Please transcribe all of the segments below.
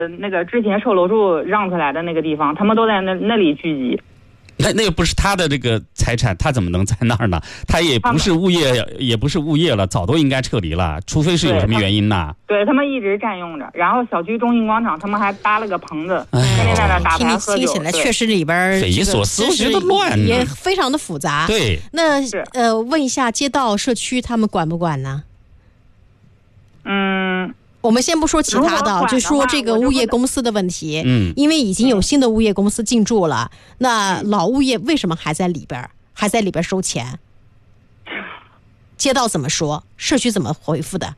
那个之前售楼处让出来的那个地方，他们都在那里聚集。 那个不是他的这个财产，他怎么能在那儿呢？他也不是物业，也不是物业了，早都应该撤离了，除非是有什么原因呐。 对，他们一直占用着，然后小区中心广场他们还搭了个棚子，天天在那打牌喝酒。 听起来确实里边匪夷所思，我觉得乱， 也非常的复杂。 对， 那问一下街道社区他们管不管呢？我们先不说其他的，就说这个物业公司的问题。因为已经有新的物业公司进驻了，那老物业为什么还在里边收钱？街道怎么说？社区怎么回复的？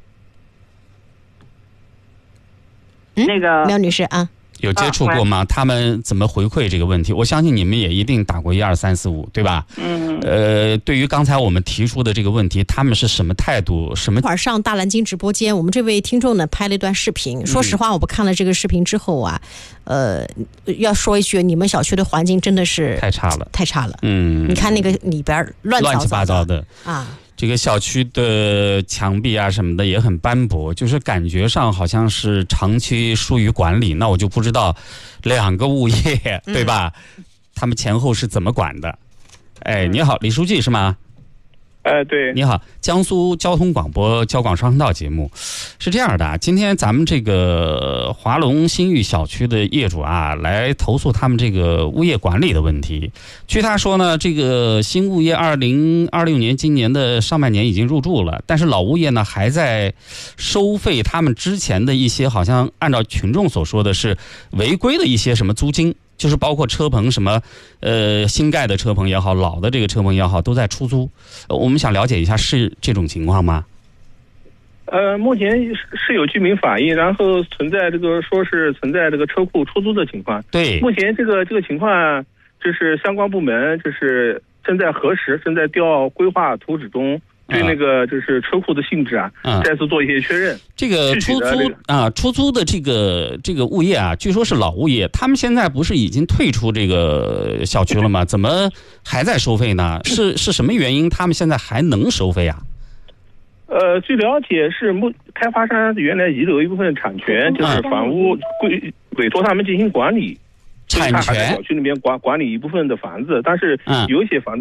那个苗女士啊， 有接触过吗？他们怎么回馈这个问题？我相信你们也一定打过1、2、3、4、5，对吧？对于刚才我们提出的这个问题，他们是什么态度？什么？ 一会儿上大蓝鲸直播间，我们这位听众呢拍了一段视频。说实话，我们看了这个视频之后啊，要说一句，你们小区的环境真的是太差了， 太差了。你看那个里边乱七八糟的啊。 这个小区的墙壁啊什么的也很斑驳，就是感觉上好像是长期疏于管理。那我就不知道2个物业对吧？他们前后是怎么管的？哎，你好，李书记是吗？ 对， 你好，江苏交通广播交广双声道节目是这样的，今天咱们这个华龙新域小区的业主啊，来投诉他们这个物业管理的问题。据他说呢，这个新物业2026年今年的上半年已经入住了，但是老物业呢还在收费他们之前的一些好像按照群众所说的是违规的一些什么租金。就是包括车棚什么，新盖的车棚也好，老的这个车棚也好，都在出租。我们想了解一下，是这种情况吗？ 目前是有居民反映，然后存在这个车库出租的情况。 对， 目前这个情况就是相关部门就是正在核实，正在调规划图纸中。对那个就是车库的性质再次做一些确认。 这个出租的这个物业啊，据说是老物业，他们现在不是已经退出这个小区了吗？怎么还在收费呢？是什么原因？他们现在还能收费啊？ 据了解是开发商原来遗留一部分产权，就是房屋委托他们进行管理， 产权小区里面管理一部分的房子，但是有一些房子。